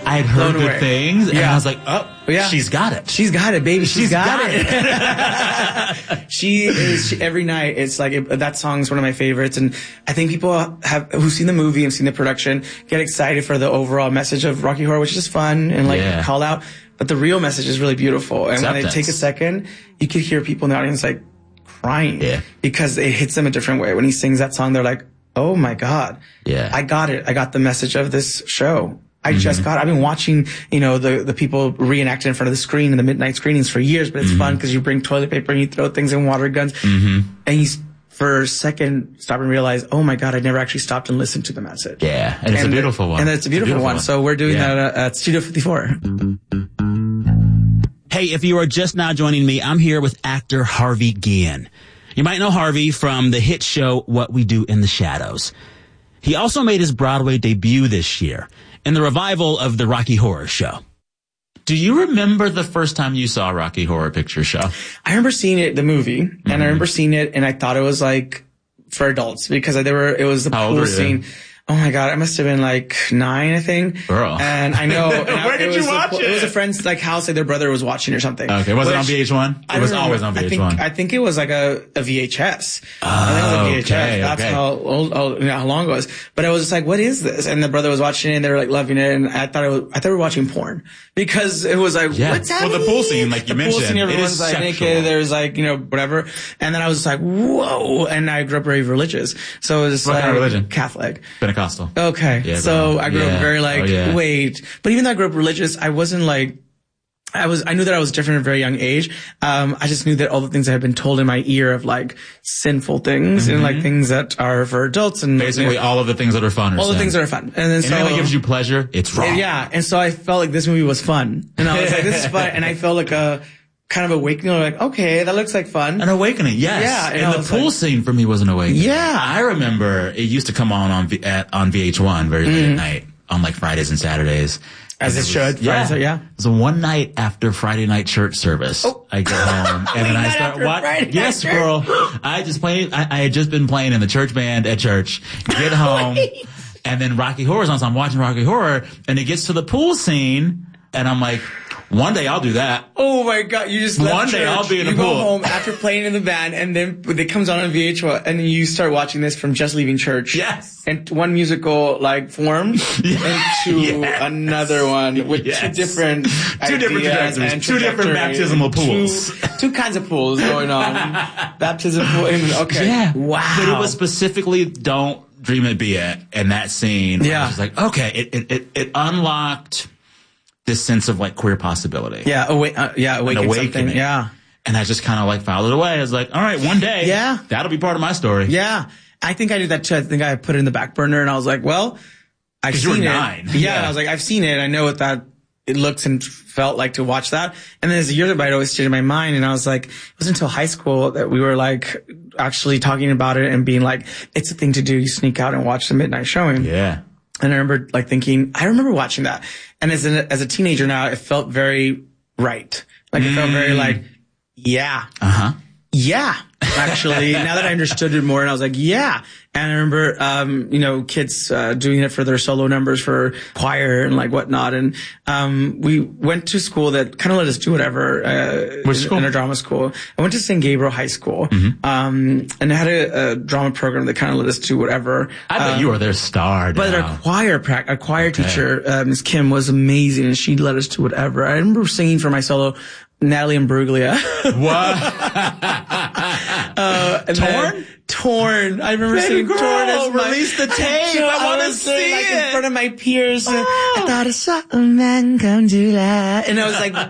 I had heard good things, and I was like, oh, yeah. She's got it. She's got it, baby. She's got it. She every night, it's like, that song's one of my favorites, and I think people who've seen the movie and seen the production get excited for the overall message of Rocky Horror, which is fun and like call out, but the real message is really beautiful. And when they take a second, you could hear people in the audience like crying because it hits them a different way. When he sings that song, they're like, oh my God. Yeah. I got it. I got the message of this show. I just got it. I've been watching, the people reenact in front of the screen in the midnight screenings for years, but it's fun because you bring toilet paper and you throw things in water guns. And you, for a second, stop and realize, oh my God, I never actually stopped and listened to the message. Yeah. And it's a beautiful one. And it's a beautiful one. So we're doing that at Studio 54. Hey, if you are just now joining me, I'm here with actor Harvey Guillen. You might know Harvey from the hit show What We Do in the Shadows. He also made his Broadway debut this year in the revival of the Rocky Horror Show. Do you remember the first time you saw Rocky Horror Picture Show? I remember seeing it, the movie, and I remember seeing it, and I thought it was like for adults because it was the pool scene. Oh my God, I must have been like 9, I think. Girl. And I know. Where did you watch it? It was a friend's like house, like their brother was watching or something. Okay, was it on VH1? It was always on VH1. I think it was like a VHS. I think it was a VHS. That's how long it was. But I was just like, what is this? And the brother was watching it and they were like loving it. And I thought we were watching porn because it was like, what's happening? Well, the pool scene, like you mentioned, the pool scene, everyone's like naked. There's like, whatever. And then I was just like, whoa. And I grew up very religious. So it was what kind of religion? Catholic. Pentecostal. Okay. Yeah, so I grew up very wait. But even though I grew up religious, I wasn't like, I knew that I was different at a very young age. I just knew that all the things that had been told in my ear of like sinful things and like things that are for adults and basically all of the things that are fun. All the things that are fun. And then anything that gives you pleasure, it's wrong. Yeah. And so I felt like this movie was fun. And I was like, this is fun. And I felt like a kind of awakening. Like, okay, that looks like fun. An awakening, yes. Yeah. And the pool scene for me was an awakening. Yeah. I remember it used to come on VH1 very late at night on like Fridays and Saturdays. As it should. Yeah. So one night after Friday night church service, I go home and then I start watching. Yes, girl. I had just been playing in the church band at church. Get home and then Rocky Horror's on. So I'm watching Rocky Horror and it gets to the pool scene and I'm like, one day I'll do that. Oh my God. You just left One day church, I'll be in the pool. You go home after playing in the band and then it comes on VH1 and you start watching this from just leaving church. Yes. And one musical like formed into another one with two different trajectories and two different baptismal pools. Two kinds of pools going on. Baptism pool. Okay. Yeah. Wow. But it was specifically Don't Dream It Be It in that scene. Yeah. I was like, okay, it unlocked this sense of like queer possibility. Yeah. Awakening. Yeah. And I just kind of like filed it away. I was like, all right, one day. Yeah. That'll be part of my story. Yeah. I think I did that too. I think I put it in the back burner and I was like, well, I've seen it. 'Cause you were 9. Yeah. And I was like, I've seen it. I know what that it looks and felt like to watch that. And then as the years went by, it always stayed in my mind. And I was like, it wasn't until high school that we were like actually talking about it and being like, it's a thing to do. You sneak out and watch the midnight showing. Yeah. And I remember like thinking, I remember watching that. And as a teenager now, it felt very right. Like it felt very like, yeah. Yeah. Actually, now that I understood it more and I was like, yeah. And I remember, kids, doing it for their solo numbers for choir and like whatnot. And, we went to school that kind of let us do whatever, in a drama school. I went to St. Gabriel High School, and it had a drama program that kind of let us do whatever. I bet you were their star. But our choir teacher, Ms. Kim was amazing and she let us do whatever. I remember singing for my solo, Natalie Imbruglia. Torn? Torn. I remember singing Torn as release the tape. I want to see it. In front of my peers. I thought I saw a man come to life. And I was like,